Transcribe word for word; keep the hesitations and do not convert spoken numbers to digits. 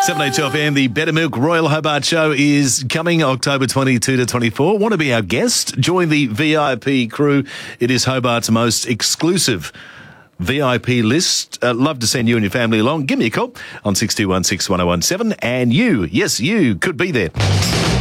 seven eight two F M, the Better Milk Royal Hobart Show is coming October twenty-second to twenty-fourth. Want to be our guest? Join the V I P crew. It is Hobart's most exclusive V I P list. Uh, love to send you and your family along. Give me a call on six two one six, one oh one seven, and you, yes, you could be there.